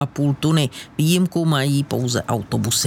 2,5 tuny. Výjimku mají pouze autobusy.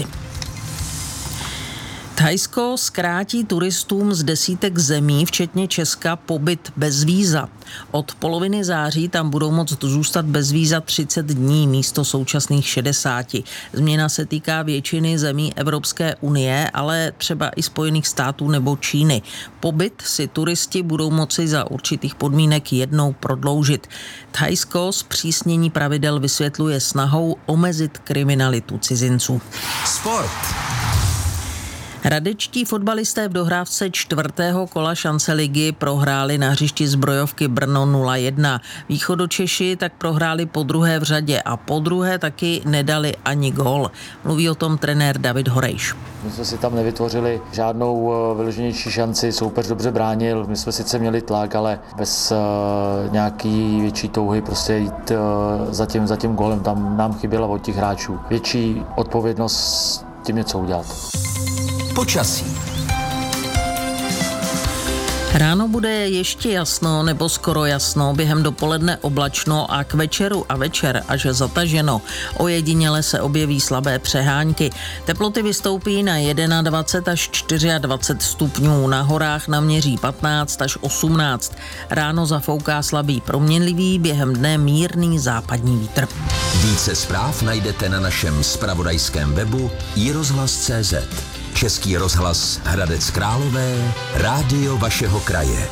Thajsko zkrátí turistům z desítek zemí, včetně Česka, pobyt bez víza. Od poloviny září tam budou moct zůstat bez víza 30 dní místo současných 60. Změna se týká většiny zemí Evropské unie, ale třeba i Spojených států nebo Číny. Pobyt si turisti budou moci za určitých podmínek jednou prodloužit. Thajsko zpřísnění pravidel vysvětluje snahou omezit kriminalitu cizinců. Sport. Hradečtí fotbalisté v dohrávce 4. kola šance ligy prohráli na hřišti Zbrojovky Brno 0-1. Východočeši tak prohráli po druhé v řadě a po druhé taky nedali ani gól. Mluví o tom trenér David Horejš. My jsme si tam nevytvořili žádnou vyloženější šanci, soupeř dobře bránil, my jsme sice měli tlak, ale bez nějaký větší touhy prostě jít za tím gólem, tam nám chyběla od těch hráčů. Větší odpovědnost tím něco udělat. Počasí. Ráno bude ještě jasno nebo skoro jasno, během dopoledne oblačno a k večeru a večer až zataženo. Ojediněle se objeví slabé přehánky. Teploty vystoupí na 21 až 24 stupňů, na horách naměří 15 až 18. Ráno zafouká slabý proměnlivý, během dne mírný západní vítr. Více zpráv najdete na našem zpravodajském webu iRozhlas.cz. Český rozhlas Hradec Králové, rádio vašeho kraje.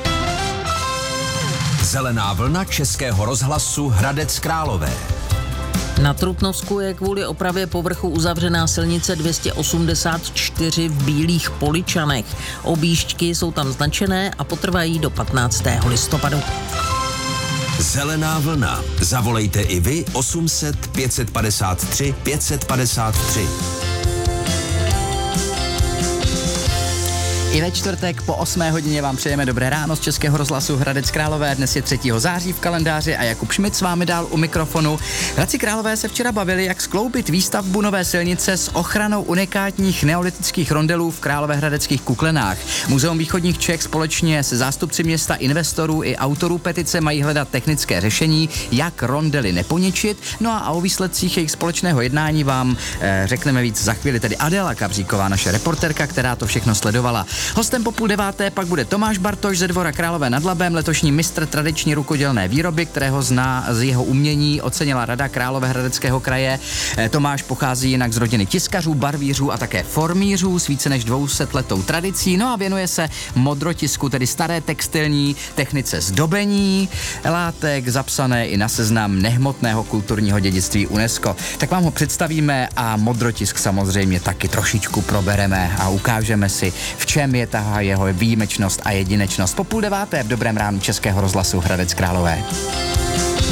Zelená vlna Českého rozhlasu Hradec Králové. Na Trutnovsku je kvůli opravě povrchu uzavřená silnice 284 v Bílých Poličanech. Objížďky jsou tam značené a potrvají do 15. listopadu. Zelená vlna. Zavolejte i vy 800 553 553. I ve čtvrtek po 8 hodině vám přejeme dobré ráno z Českého rozhlasu Hradec Králové. Dnes je 3. září v kalendáři a Jakub Šmit s vámi dál u mikrofonu. Hradci Králové se včera bavili, jak skloubit výstavbu nové silnice s ochranou unikátních neolitických rondelů v Královéhradeckých Kuklenách. Muzeum východních Čech společně se zástupci města, investorů i autorů petice mají hledat technické řešení, jak rondely neponičit. No a o výsledcích jejich společného jednání vám řekneme víc za chvíli, tedy Adéla Kabříková, naše reporterka, která to všechno sledovala. Hostem po 8:30 pak bude Tomáš Bartoš ze Dvora Králové nad Labem, letošní mistr tradiční rukodělné výroby, kterého zná z jeho umění, ocenila Rada Královéhradeckého kraje. Tomáš pochází jinak z rodiny tiskařů, barvířů a také formířů s více než 200letou tradicí, no a věnuje se modrotisku, tedy staré textilní technice zdobení látek, zapsané i na seznam nehmotného kulturního dědictví UNESCO. Tak vám ho představíme a modrotisk samozřejmě taky trošičku probereme a ukážeme si, v čem je ta jeho výjimečnost a jedinečnost. Po 8:30 v dobrém ránu Českého rozhlasu Hradec Králové.